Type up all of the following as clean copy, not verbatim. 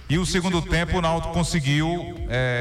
E o segundo tempo o Náutico conseguiu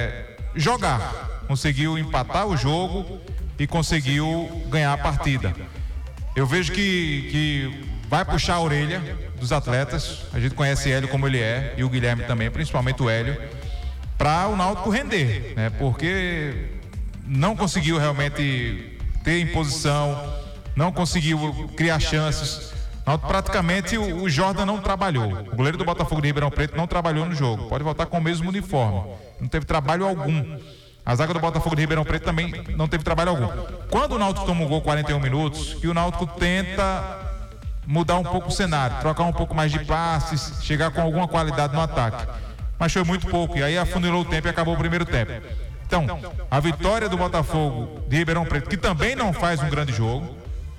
jogar, conseguiu empatar o jogo e conseguiu ganhar a partida. Eu vejo que vai puxar a orelha dos atletas. A gente conhece Hélio como ele é, e o Guilherme também, principalmente o Hélio, para o Náutico render, né? Porque não conseguiu realmente ter imposição, não conseguiu criar chances. Praticamente o Jordan não trabalhou. O goleiro do Botafogo de Ribeirão Preto não trabalhou no jogo. Pode voltar com o mesmo uniforme. Não teve trabalho algum. A zaga do Botafogo de Ribeirão Preto também não teve trabalho algum. Quando o Náutico toma um gol 41 minutos, que o Náutico tenta mudar um pouco o cenário, trocar um pouco mais de passes, chegar com alguma qualidade no ataque. Mas foi muito pouco, e aí afunilou o tempo e acabou o primeiro tempo. Então, a vitória do Botafogo de Ribeirão Preto, que também não faz um grande jogo,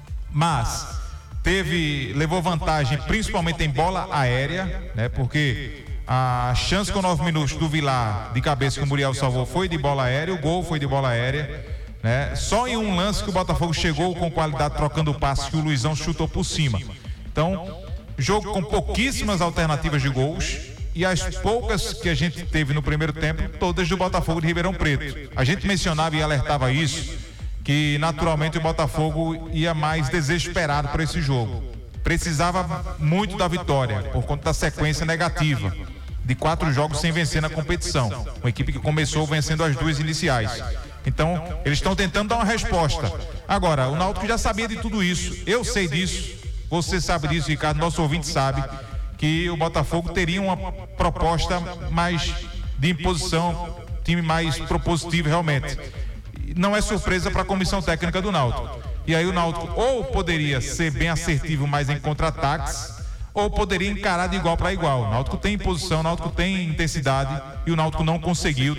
mas levou vantagem principalmente em bola aérea, né? Porque a chance com 9 minutos do Vilar de cabeça que o Muriel salvou foi de bola aérea, o gol foi de bola aérea, né? Só em um lance que o Botafogo chegou com qualidade trocando o passe que o Luizão chutou por cima. Então, jogo com pouquíssimas alternativas de gols, e as poucas que a gente teve no primeiro tempo, todas do Botafogo de Ribeirão Preto. A gente mencionava e alertava isso, que naturalmente o Botafogo ia mais desesperado para esse jogo. Precisava muito da vitória, por conta da sequência negativa de 4 jogos sem vencer na competição. Uma equipe que começou vencendo as 2 iniciais. Então, eles estão tentando dar uma resposta. Agora, o Náutico já sabia de tudo isso. Eu sei disso. Você sabe disso, Ricardo. Nosso ouvinte sabe que o Botafogo teria uma proposta mais de imposição, time mais propositivo realmente. Não é surpresa para a comissão técnica do Náutico. E aí o Náutico ou poderia ser bem assertivo mais em contra-ataques, ou poderia encarar de igual para igual. O Náutico tem imposição, o Náutico tem intensidade, e o Náutico não conseguiu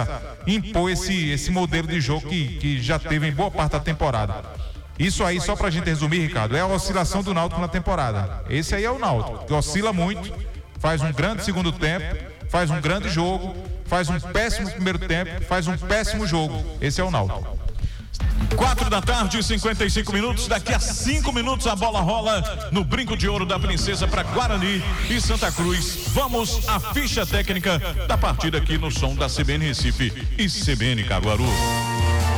impor esse modelo de jogo que já teve em boa parte da temporada. Isso aí, só pra gente resumir, Ricardo, é a oscilação do Náutico na temporada. Esse aí é o Náutico, que oscila muito, faz um grande segundo tempo, faz um grande jogo, faz um péssimo primeiro tempo, faz um péssimo jogo. Esse é o Náutico. 4h55. Daqui a 5 minutos a bola rola no Brinco de Ouro da Princesa para Guarani e Santa Cruz. Vamos à ficha técnica da partida aqui no som da CBN Recife e CBN Caruaru.